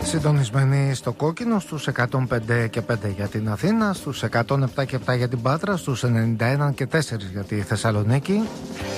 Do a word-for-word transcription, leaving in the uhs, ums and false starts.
Συντονισμένοι στο κόκκινο στους εκατόν πέντε και πέντε για την Αθήνα, στους εκατόν επτά και επτά για την Πάτρα, στους ενενήντα ένα και τέσσερα για τη Θεσσαλονίκη.